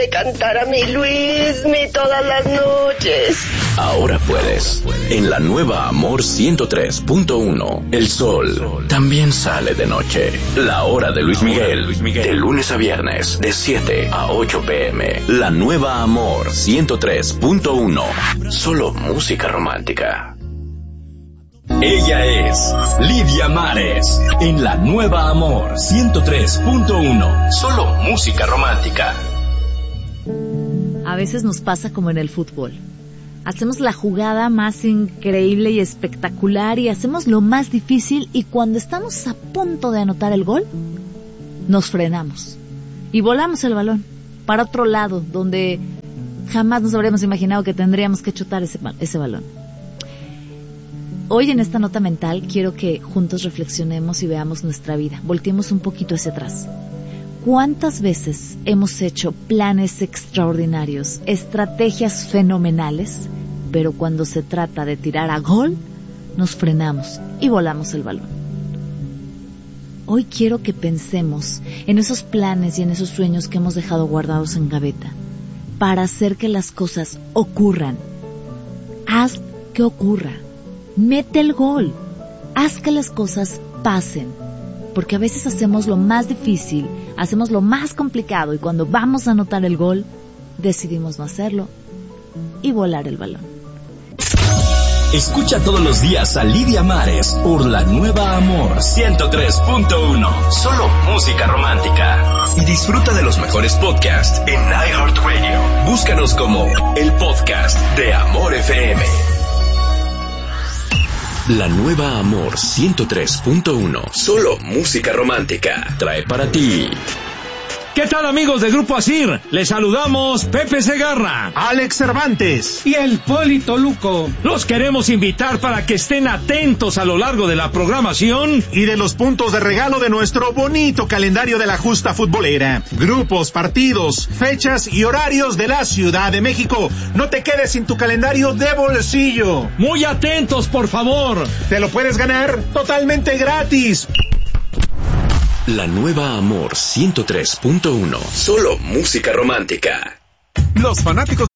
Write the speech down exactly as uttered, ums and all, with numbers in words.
cantar a mi Luismi todas las noches. Ahora puedes. En la nueva Amor ciento tres punto uno, el sol también sale de noche. La hora de Luis Miguel, de lunes a viernes, de siete a ocho pm. La nueva Amor ciento tres punto uno. Solo música romántica. Ella es Lidia Mares. En la nueva Amor ciento tres punto uno. Solo música romántica. A veces nos pasa como en el fútbol. Hacemos la jugada más increíble y espectacular y hacemos lo más difícil, y cuando estamos a punto de anotar el gol, nos frenamos y volamos el balón para otro lado, donde jamás nos habríamos imaginado que tendríamos que chutar ese, ese balón. Hoy en esta nota mental quiero que juntos reflexionemos y veamos nuestra vida. Volteemos un poquito hacia atrás. ¿Cuántas veces hemos hecho planes extraordinarios, estrategias fenomenales, pero cuando se trata de tirar a gol, nos frenamos y volamos el balón? Hoy quiero que pensemos en esos planes y en esos sueños que hemos dejado guardados en gaveta para hacer que las cosas ocurran. Haz que ocurra. Mete el gol. Haz que las cosas pasen. Porque a veces hacemos lo más difícil, hacemos lo más complicado, y cuando vamos a anotar el gol, decidimos no hacerlo y volar el balón. Escucha todos los días a Lidia Mares por la nueva Amor ciento tres punto uno. Solo música romántica. Y disfruta de los mejores podcasts en iHeartRadio. Búscanos como el podcast de Amor F M. La nueva Amor ciento tres punto uno. Solo música romántica. Trae para ti. ¿Qué tal, amigos de Grupo Asir? Les saludamos Pepe Segarra, Alex Cervantes y el Polito Luco. Los queremos invitar para que estén atentos a lo largo de la programación y de los puntos de regalo de nuestro bonito calendario de la justa futbolera. Grupos, partidos, fechas y horarios de la Ciudad de México. No te quedes sin tu calendario de bolsillo. Muy atentos, por favor. Te lo puedes ganar totalmente gratis. La nueva Amor ciento tres punto uno. Solo música romántica. Los fanáticos